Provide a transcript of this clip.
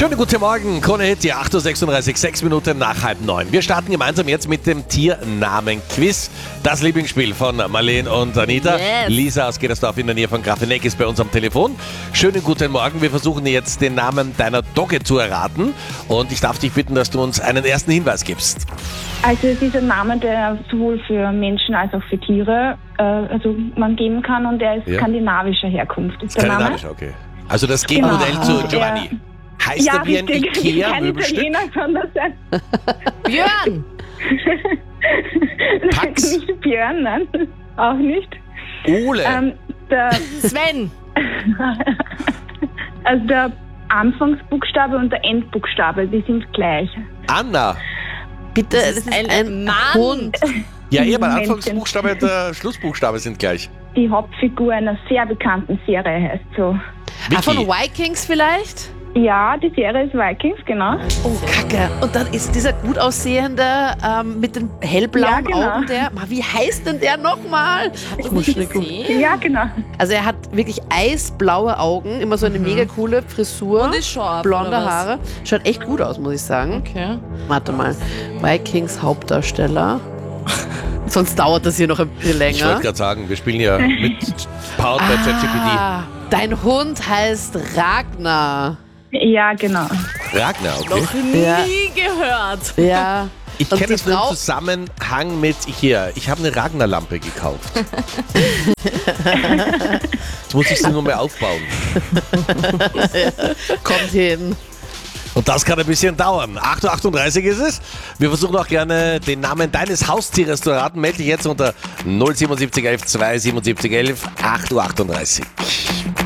Schönen guten Morgen, Krone Hit, die 8.36 Uhr, 6 Minuten nach 8:30. Wir starten gemeinsam jetzt mit dem Tiernamen-Quiz. Das Lieblingsspiel von Marleen und Anita. Yes. Lisa aus Gedersdorf in der Nähe von Grafeneck ist bei uns am Telefon. Schönen guten Morgen, wir versuchen jetzt den Namen deiner Dogge zu erraten. Und ich darf dich bitten, dass du uns einen ersten Hinweis gibst. Also es ist ein Name, der sowohl für Menschen als auch für Tiere man geben kann, und der ist skandinavischer Herkunft. Ist der Name? Skandinavisch, okay. Also das Gegenmodell zu Giovanni. Heißt er wie ein Ikea-Möbelstück? Kein Italiener kann das sein. Björn! Pax? Nicht Björn, nein. Auch nicht. Ole. Sven! Also der Anfangsbuchstabe und der Endbuchstabe, die sind gleich. Anna. Bitte, das ist ein Mann. Hund. Ja, ihr, mein Männchen. Anfangsbuchstabe und der Schlussbuchstabe sind gleich. Die Hauptfigur einer sehr bekannten Serie heißt so. Von Vicky. Vikings vielleicht? Ja, die Serie ist Vikings, genau. Oh, Kacke. Und dann ist dieser gut aussehende mit den hellblauen Ja, genau. Augen, wie heißt denn der nochmal? Ich muss schnell gucken. Ja, genau. Also er hat wirklich eisblaue Augen, immer so eine mega coole Frisur, Und ist scharf, blonde oder was? Haare. Schaut echt gut aus, muss ich sagen. Okay. Warte mal, Vikings Hauptdarsteller. Sonst dauert das hier noch ein bisschen Ich wollte länger. gerade sagen, wir spielen ja mit Powered by ChatGPT. Dein Hund heißt Ragnar. Ja, genau. Ragnar, okay. Noch nie Ja. gehört. Ja. Ich Und kenne die das nur im Frau- Zusammenhang mit hier. Ich habe eine Ragnar-Lampe gekauft. Jetzt muss ich sie nur mehr aufbauen. Kommt hin. Und das kann ein bisschen dauern. 8.38 Uhr ist es. Wir versuchen auch gerne den Namen deines Haustieres zu erraten. Melde dich jetzt unter 07711 27711 8.38 Uhr.